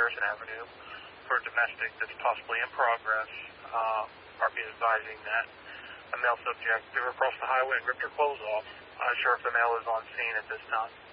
Harrison Avenue for domestic that's possibly in progress. RP is advising that a male subject drove across the highway and ripped her clothes off. Unsure if the male is on scene at this time.